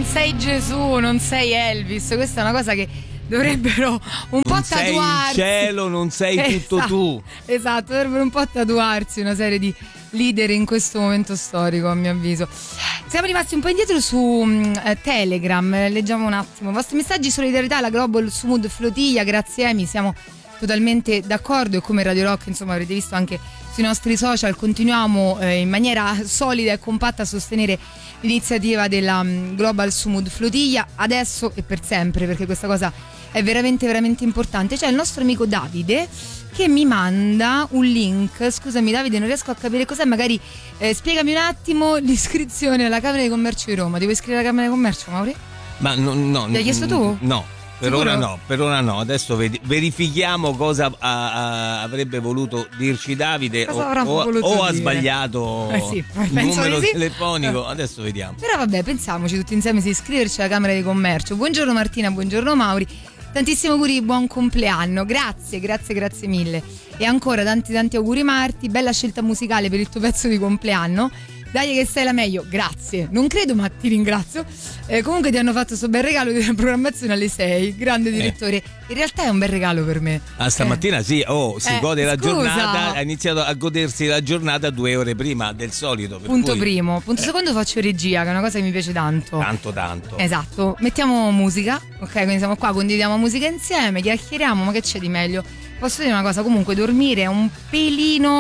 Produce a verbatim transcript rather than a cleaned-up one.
non sei Gesù, non sei Elvis, questa è una cosa che dovrebbero un po' non tatuarsi. Non sei il cielo, non sei esatto, tutto tu. Esatto, dovrebbero un po' tatuarsi una serie di leader in questo momento storico, a mio avviso. Siamo rimasti un po' indietro su uh, Telegram, leggiamo un attimo. I vostri messaggi: solidarietà alla Global Sumud Flotilla, grazie Emi, siamo totalmente d'accordo, e come Radio Rock, insomma, avrete visto anche sui nostri social, continuiamo eh, in maniera solida e compatta a sostenere l'iniziativa della um, Global Sumud Flotilla, adesso e per sempre, perché questa cosa è veramente veramente importante. C'è il nostro amico Davide che mi manda un link. Scusami Davide, non riesco a capire cos'è, magari eh, spiegami un attimo l'iscrizione alla Camera di Commercio di Roma. Devo iscrivere alla Camera di Commercio, Mauri? Ma no, no, l'hai chiesto tu? No. Per Sicuro? ora no, per ora no. Adesso vedi, verifichiamo cosa ha, ha, avrebbe voluto dirci Davide, o, o, o ha sbagliato eh sì, il numero sì. telefonico. Adesso vediamo. Però vabbè, pensiamoci tutti insieme se iscriverci alla Camera di Commercio. Buongiorno Martina, buongiorno Mauri. Tantissimi auguri di buon compleanno. Grazie, grazie, grazie mille. E ancora tanti tanti auguri Marti. Bella scelta musicale per il tuo pezzo di compleanno. Dai che sei la meglio, grazie. Non credo, ma ti ringrazio. Eh, comunque ti hanno fatto questo bel regalo della programmazione alle sei. Grande direttore. Eh. In realtà è un bel regalo per me. Ah, stamattina eh. sì, oh, si eh, gode la scusa. giornata. Ha iniziato a godersi la giornata due ore prima del solito. Per Punto cui... primo. Punto eh. secondo, faccio regia, che è una cosa che mi piace tanto. Tanto, tanto. Esatto. Mettiamo musica, ok? Quindi siamo qua, condividiamo musica insieme, chiacchieriamo, ma che c'è di meglio? Posso dire una cosa, comunque dormire è un pelino